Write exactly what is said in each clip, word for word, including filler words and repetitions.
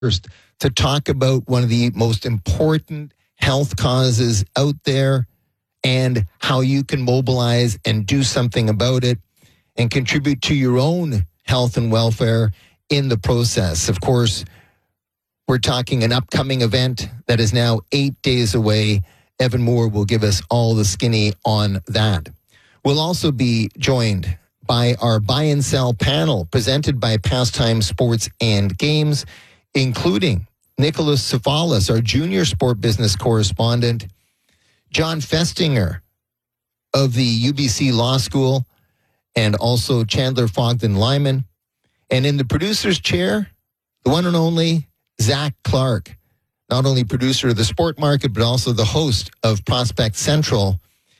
first to talk about one of the most important health causes out there and how you can mobilize and do something about it and contribute to your own health and welfare in the process. Of course, we're talking an upcoming event that is now eight days away. Evan Moore will give us all the skinny on that. We'll also be joined by our buy and sell panel presented by Pastime Sports and Games, including Nicholas Cefalis, our junior sport business correspondent, John Festinger of the U B C Law School, and also Chandler Fogden Lyman. And in the producer's chair, the one and only Zach Clark, not only producer of the Sport Market, but also the host of Prospect Central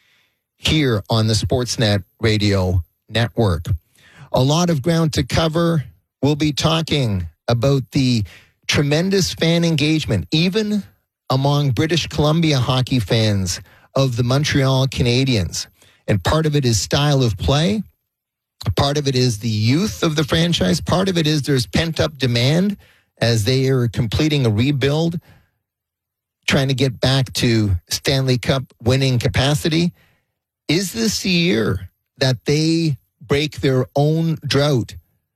here on the Sportsnet Radio Network. A lot of ground to cover. We'll be talking about the tremendous fan engagement, even among British Columbia hockey fans of the Montreal Canadiens. And part of it is style of play. Part of it is the youth of the franchise. Part of it is there's pent-up demand as they are completing a rebuild, trying to get back to Stanley Cup winning capacity. Is this the year that they break their own drought?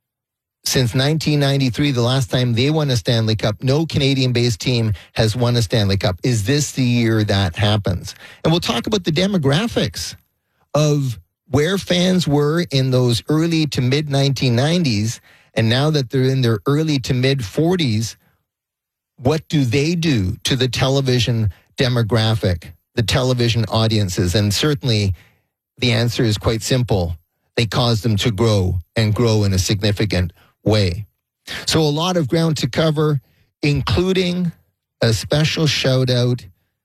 Since nineteen ninety-three, the last time they won a Stanley Cup, no Canadian-based team has won a Stanley Cup. Is this the year that happens? And we'll talk about the demographics of where fans were in those early to mid nineteen nineties, and now that they're in their early to mid forties, what do they do to the television demographic, the television audiences? And certainly the answer is quite simple. They cause them to grow and grow in a significant way. So a lot of ground to cover, including a special shout out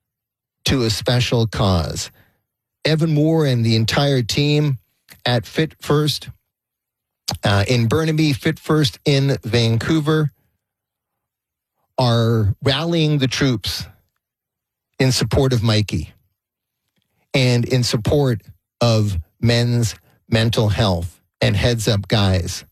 to a special cause. Evan Moore and the entire team at Fit First uh, in Burnaby, Fit First in Vancouver, are rallying the troops in support of Mikey and in support of men's mental health and Heads Up Guys.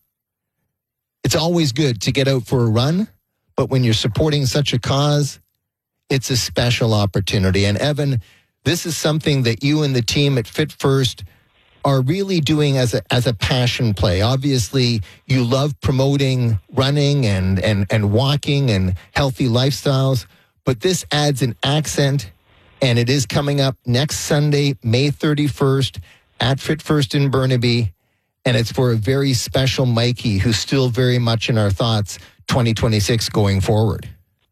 It's always good to get out for a run, but when you're supporting such a cause, it's a special opportunity. And Evan, this is something that you and the team at Fit First are really doing as a as a passion play. Obviously, you love promoting running and, and, and walking and healthy lifestyles, but this adds an accent, and it is coming up next Sunday, May thirty-first, at Fit First in Burnaby, and it's for a very special Mikey who's still very much in our thoughts twenty twenty-six going forward.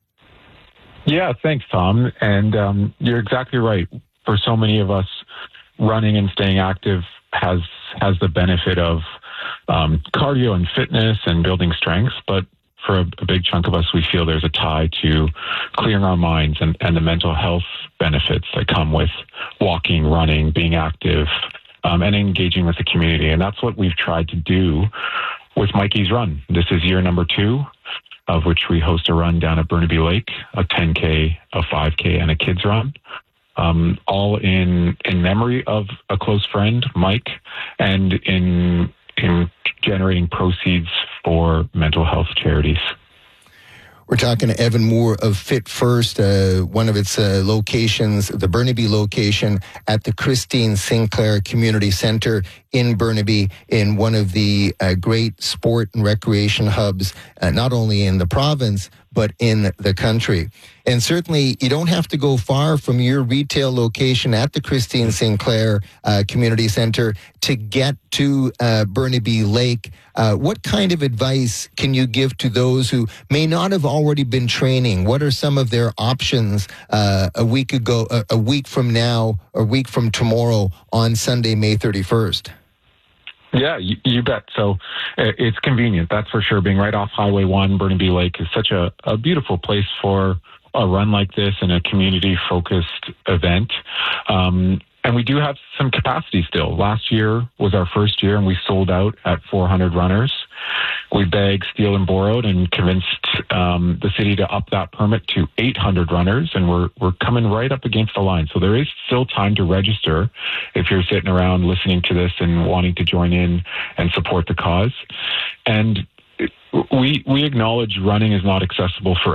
Yeah, thanks, Tom. And um, you're exactly right. For so many of us, running and staying active has has the benefit of um, cardio and fitness and building strength. But for a, a big chunk of us, we feel there's a tie to clearing our minds and, and the mental health benefits that come with walking, running, being active, um, and engaging with the community. And that's what we've tried to do with Mikey's Run. This is year number two, of which we host a run down at Burnaby Lake, a ten K, a five K, and a kids run, um, all in in memory of a close friend, Mike, and in in generating proceeds for mental health charities. We're talking to Evan Moore of Fit First, uh, one of its uh, locations, the Burnaby location at the Christine Sinclair Community Center in Burnaby, in one of the uh, great sport and recreation hubs, uh, not only in the province, but in the country. And certainly, you don't have to go far from your retail location at the Christine Sinclair uh, Community Center to get to uh, Burnaby Lake. Uh, what kind of advice can you give to those who may not have already been training? What are some of their options uh, a week ago, a, a week from now, or a week from tomorrow on Sunday, May thirty-first? Yeah, you, you bet. So uh, it's convenient, that's for sure. Being right off Highway one, Burnaby Lake is such a, a beautiful place for a run like this and a community-focused event. Um, and we do have some capacity still. Last year was our first year, and we sold out at four hundred runners. We begged, steal, and borrowed and convinced um, the city to up that permit to eight hundred runners, and we're we're coming right up against the line. So there is still time to register if you're sitting around listening to this and wanting to join in and support the cause. And we we acknowledge running is not accessible for